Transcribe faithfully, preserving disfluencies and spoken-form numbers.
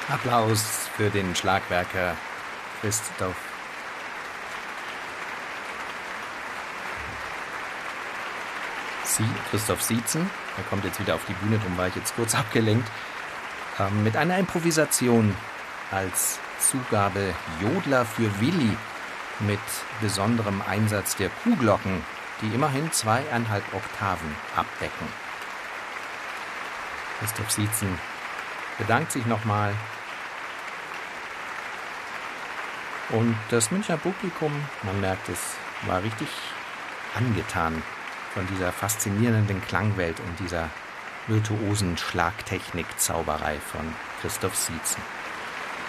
Applaus für den Schlagwerker Christoph. Sie, Christoph Sietzen, er kommt jetzt wieder auf die Bühne, darum war ich jetzt kurz abgelenkt, ähm, mit einer Improvisation als Zugabe Jodler für Willi mit besonderem Einsatz der Kuhglocken, die immerhin zweieinhalb Oktaven abdecken. Christoph Sietzen bedankt sich nochmal. Und das Münchner Publikum, man merkt es, war richtig angetan von dieser faszinierenden Klangwelt und dieser virtuosen Schlagtechnik-Zauberei von Christoph Sietzen.